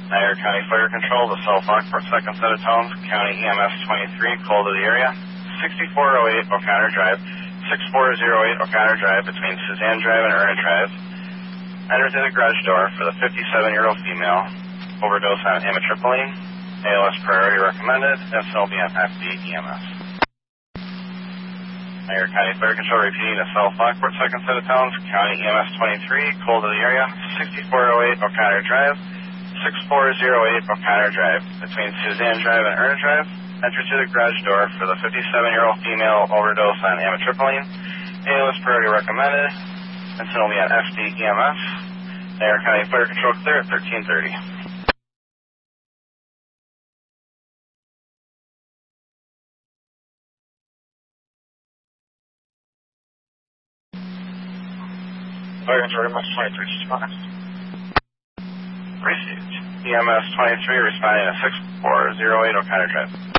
Niagara County Fire Control, the South Lockport second set of tones, County EMS 23, call to the area. 6408 O'Connor Drive, 6408 O'Connor Drive between Suzanne Drive and Erna Drive. Enter through the garage door for the 57-year-old female. Overdose on amitriptyline. ALS priority recommended. And so will be on FD EMS. Niagara County Fire Control repeating the South Lockport second set of tones, County EMS 23, call to the area. 6408 O'Connor Drive, 6408 O'Connor Drive between Suzanne Drive and Erna Drive. Enter to the garage door for the 57-year-old female. Overdose on amitriptyline. ALS priority recommended. And so will be on FD EMS. Niagara County Fire Control clear at 1330. Fire Control EMS 23, respond. Received. EMS 23 responding to 6408 O'Connor Drive.